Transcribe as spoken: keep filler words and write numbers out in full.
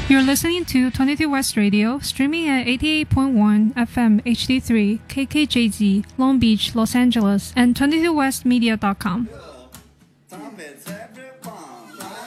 You're listening to twenty-two West Radio, streaming at eighty-eight point one F M H D three, K K J Z, Long Beach, Los Angeles, and twenty-two west media dot com.